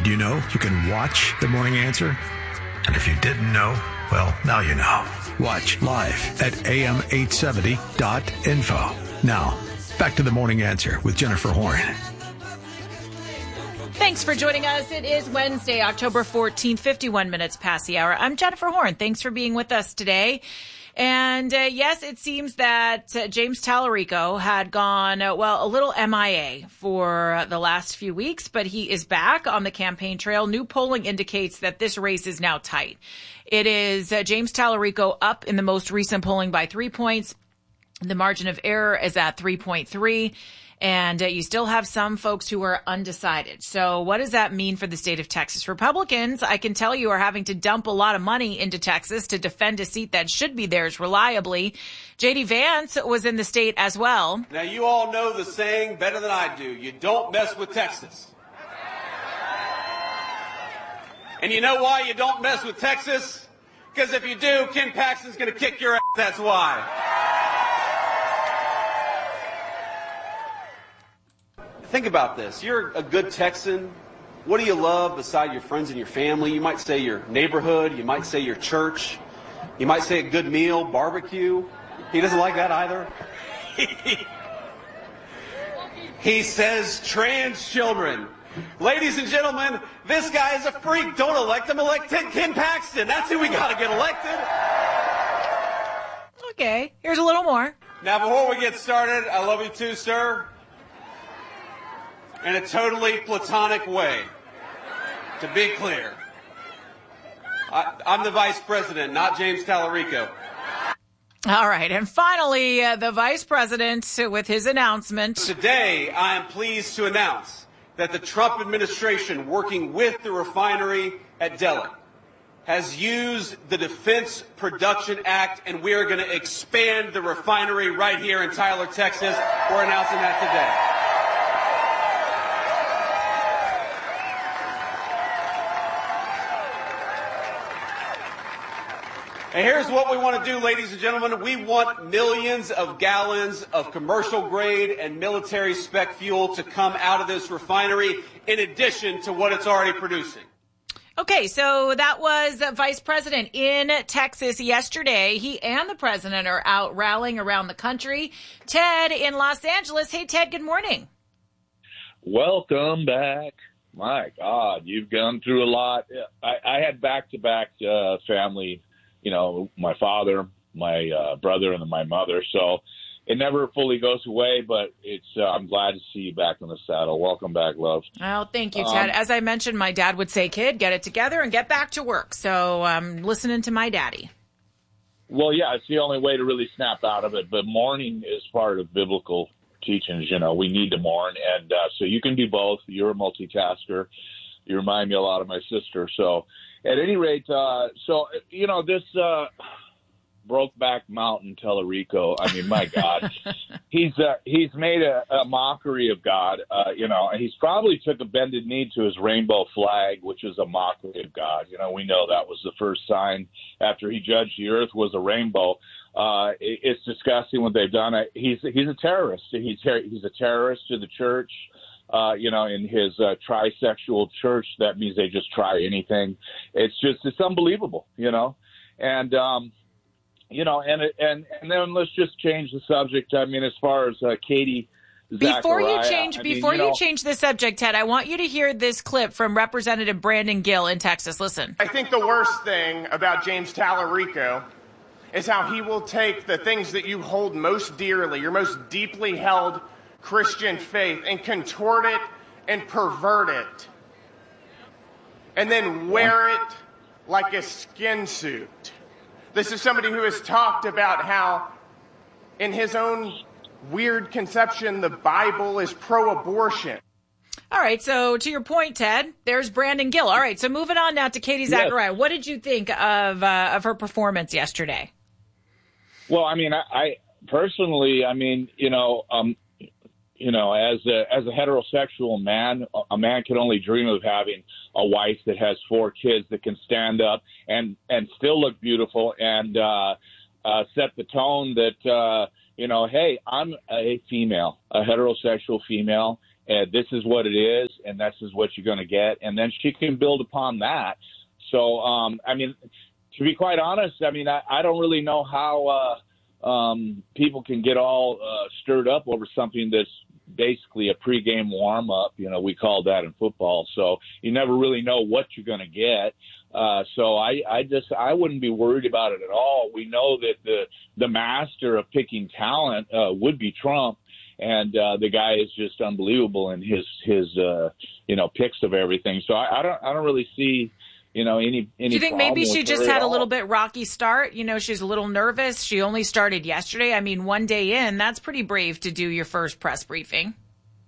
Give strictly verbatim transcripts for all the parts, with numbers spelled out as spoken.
Did you know you can watch The Morning Answer? And if you didn't know, well, now you know. Watch live at A M eight seventy dot info. Now, back to The Morning Answer with Jennifer Horn. Thanks for joining us. It is Wednesday, October fourteenth, fifty-one minutes past the hour. I'm Jennifer Horn. Thanks for being with us today. And uh, yes, it seems that uh, James Tallarico had gone, uh, well, a little M I A for uh, the last few weeks, but he is back on the campaign trail. New polling indicates that this race is now tight. It is uh, James Tallarico up in the most recent polling by three points. The margin of error is at three point three. And uh, you still have some folks who are undecided. So what does that mean for the state of Texas? Republicans, I can tell you, are having to dump a lot of money into Texas to defend a seat that should be theirs reliably. J D Vance was in the state as well. Now, you all know the saying better than I do. You don't mess with Texas. And you know why you don't mess with Texas? Because if you do, Ken Paxton's going to kick your ass. That's why. Think about this. You're a good Texan. What do you love beside your friends and your family? You might say your neighborhood. You might say your church. You might say a good meal, barbecue. He doesn't like that either. He says trans children. Ladies and gentlemen, this guy is a freak. Don't elect him. Elect Ken Paxton. That's who we got to get elected. Okay, here's a little more. Now, before we get started, I love you too, sir. In a totally platonic way, to be clear. I, I'm the vice president, not James Tallarico. All right. And finally, uh, the vice president with his announcement. Today, I am pleased to announce that the Trump administration, working with the refinery at Delek, has used the Defense Production Act, and we are going to expand the refinery right here in Tyler, Texas. We're announcing that today. And here's what we want to do, ladies and gentlemen. We want millions of gallons of commercial grade and military spec fuel to come out of this refinery in addition to what it's already producing. Okay, so that was uh, Vice President in Texas yesterday. He and the president are out rallying around the country. Ted in Los Angeles. Hey, Ted, good morning. Welcome back. My God, you've gone through a lot. I, I had back-to-back uh, family. You know, my father, my uh, brother, and my mother. So it never fully goes away, but it's. Uh, I'm glad to see you back in the saddle. Welcome back, love. Oh, thank you, Ted. Um, As I mentioned, my dad would say, kid, get it together and get back to work. So I'm listening to my daddy. Well, yeah, it's the only way to really snap out of it. But mourning is part of biblical teachings. You know, we need to mourn. And uh, so you can do both. You're a multitasker. You remind me a lot of my sister. So at any rate, uh, so, you know, this uh, Brokeback Mountain Tallarico, I mean, my God, he's uh, he's made a, a mockery of God, uh, you know, and he's probably took a bended knee to his rainbow flag, which is a mockery of God. You know, we know that was the first sign after he judged the earth was a rainbow. Uh, it, it's disgusting what they've done. I, he's he's a terrorist. He's, ter- he's a terrorist to the church. Uh, you know, in his uh, trisexual church, that means they just try anything. It's just, it's unbelievable, you know. And, um, you know, and and and then let's just change the subject. I mean, as far as uh, Katie Zachariah. Before you change, I before mean, you, you know, change the subject, Ted, I want you to hear this clip from Representative Brandon Gill in Texas. Listen. I think the worst thing about James Tallarico is how he will take the things that you hold most dearly, your most deeply held Christian faith, and contort it and pervert it, and then wear it like a skin suit. This is somebody who has talked about how, in his own weird conception, the Bible is pro-abortion. All right, so to your point, Ted, there's Brandon Gill. All right, so moving on now to Katie Zachariah. Yes. What did you think of uh, of her performance yesterday? Well, I mean, I, I personally, I mean, you know, um, you know, as a as a heterosexual man, a man can only dream of having a wife that has four kids that can stand up and and still look beautiful and uh, uh, set the tone that uh, you know, hey, I'm a female, a heterosexual female, and this is what it is, and this is what you're going to get, and then she can build upon that. So, um, I mean, to be quite honest, I mean, I, I don't really know how uh, um, people can get all uh, stirred up over something that's basically a pregame warm-up. You know, we call that in football. So you never really know what you're going to get. Uh, so I, I just I wouldn't be worried about it at all. We know that the the master of picking talent uh, would be Trump, and uh, the guy is just unbelievable in his his uh, you know picks of everything. So I, I don't I don't really see you know any any. Do you think problem maybe she with just her had at a little all. bit rocky start? You know, she's a little nervous. She only started yesterday. I mean, one day in, that's pretty brave to do your first press briefing.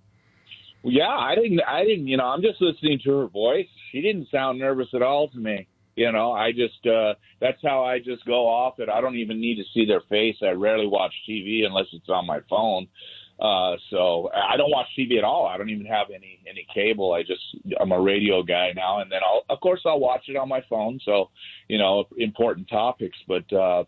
Yeah, I didn't. I didn't. You know, I'm just listening to her voice. She didn't sound nervous at all to me. You know, I just uh, that's how I just go off it. I don't even need to see their face. I rarely watch T V unless it's on my phone. Uh, so I don't watch T V at all. I don't even have any any cable. I just I'm a radio guy now, and then I'll of course I'll watch it on my phone. So you know, important topics, but. Uh,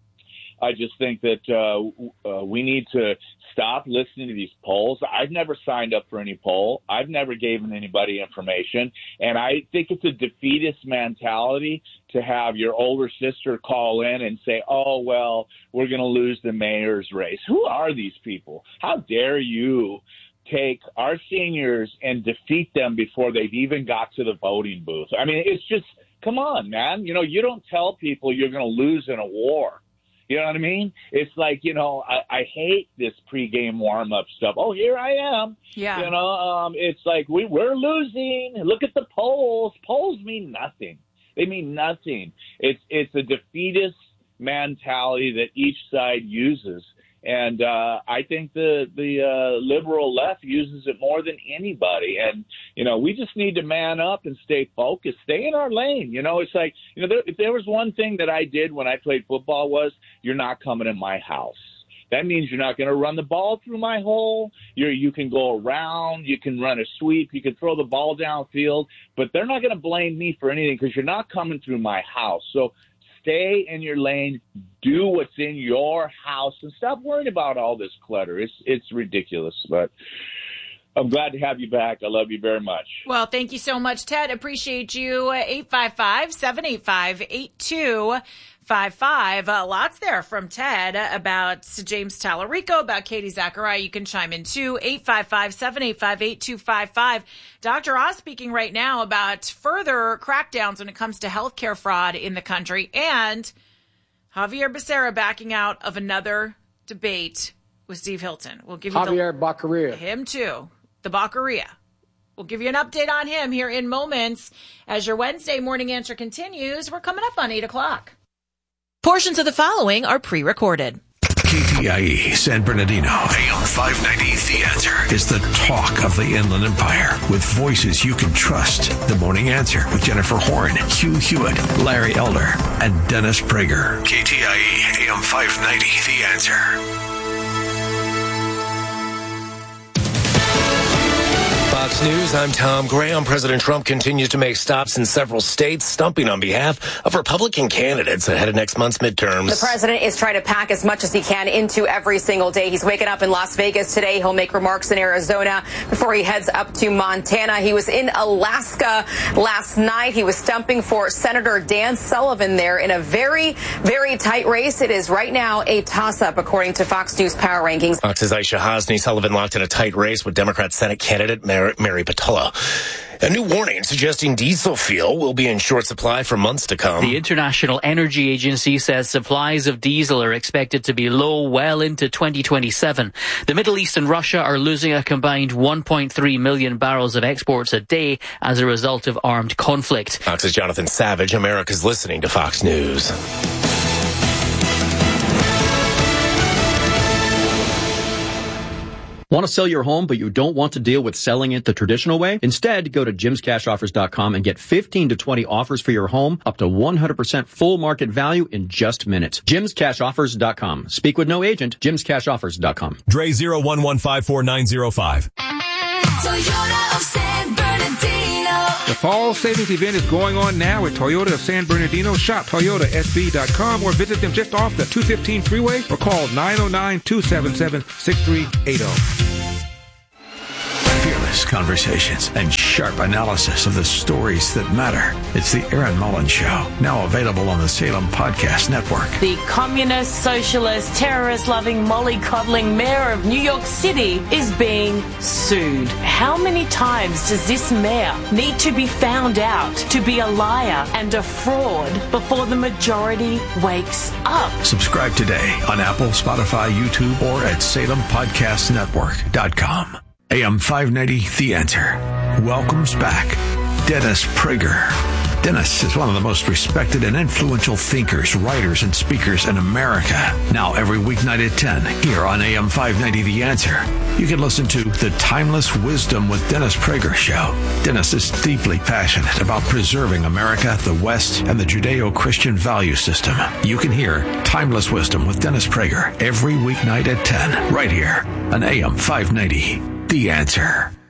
I just think that uh, uh, we need to stop listening to these polls. I've never signed up for any poll. I've never given anybody information. And I think it's a defeatist mentality to have your older sister call in and say, oh, well, we're going to lose the mayor's race. Who are these people? How dare you take our seniors and defeat them before they've even got to the voting booth? I mean, it's just, come on, man. You know, you don't tell people you're going to lose in a war. You know what I mean? It's like, you know, I, I hate this pregame warm-up stuff. Oh, here I am. Yeah. You know, um, it's like we, we're losing. Look at the polls. Polls mean nothing. They mean nothing. It's it's a defeatist mentality that each side uses. And uh, I think the the uh, liberal left uses it more than anybody. And, you know, we just need to man up and stay focused, stay in our lane. You know, it's like, you know, there, if there was one thing that I did when I played football was you're not coming in my house. That means you're not going to run the ball through my hole. You're, you can go around. You can run a sweep. You can throw the ball downfield. But they're not going to blame me for anything because you're not coming through my house. So stay in your lane, do what's in your house, and stop worrying about all this clutter. It's it's ridiculous, but I'm glad to have you back. I love you very much. Well, thank you so much, Ted. Appreciate you. eight five five, seven eight five, eight two five five. Uh, lots there from Ted about James Tallarico, about Katie Zachariah. You can chime in too. eight five five, seven eight five, eight two five five. Doctor Oz speaking right now about further crackdowns when it comes to healthcare fraud in the country, and Javier Becerra backing out of another debate with Steve Hilton. We'll give you Javier the, Baccaria. Him too. The Baccaria. We'll give you an update on him here in moments as your Wednesday morning answer continues. We're coming up on eight o'clock. Portions of the following are pre-recorded. K T I E San Bernardino, A M five ninety, The Answer, is the talk of the Inland Empire with voices you can trust. The Morning Answer with Jennifer Horn, Hugh Hewitt, Larry Elder, and Dennis Prager. K T I E, A M five ninety, The Answer. Fox News, I'm Tom Graham. President Trump continues to make stops in several states, stumping on behalf of Republican candidates ahead of next month's midterms. The president is trying to pack as much as he can into every single day. He's waking up in Las Vegas today. He'll make remarks in Arizona before he heads up to Montana. He was in Alaska last night. He was stumping for Senator Dan Sullivan there in a very, very tight race. It is right now a toss-up, according to Fox News Power Rankings. Fox's Aisha Hasni. Sullivan locked in a tight race with Democrat Senate candidate Mary, Mary Patullo. A new warning suggesting diesel fuel will be in short supply for months to come. The International Energy Agency says supplies of diesel are expected to be low well into twenty twenty-seven. The Middle East and Russia are losing a combined one point three million barrels of exports a day as a result of armed conflict. Fox's Jonathan Savage. America's listening to Fox News. Want to sell your home, but you don't want to deal with selling it the traditional way? Instead, go to jims cash offers dot com and get fifteen to twenty offers for your home, up to one hundred percent full market value in just minutes. jims cash offers dot com. Speak with no agent. jims cash offers dot com. Dre zero one one five four nine zero five. Toyota of San Bernardino. The fall savings event is going on now at Toyota of San Bernardino. Shop Toyota S B dot com or visit them just off the two fifteen freeway or call nine oh nine, two seven seven, six three eight oh. Fearless. endless conversations and sharp analysis of the stories that matter. It's the Aaron Mullins Show, now available on the Salem Podcast Network. The communist, socialist, terrorist-loving, mollycoddling mayor of New York City is being sued. How many times does this mayor need to be found out to be a liar and a fraud before the majority wakes up? Subscribe today on Apple, Spotify, YouTube, or at salem podcast network dot com. A M five ninety, The Answer, welcomes back Dennis Prager. Dennis is one of the most respected and influential thinkers, writers, and speakers in America. Now every weeknight at ten, here on A M five ninety, The Answer, you can listen to The Timeless Wisdom with Dennis Prager Show. Dennis is deeply passionate about preserving America, the West, and the Judeo-Christian value system. You can hear Timeless Wisdom with Dennis Prager every weeknight at ten, right here on A M five ninety, The Answer.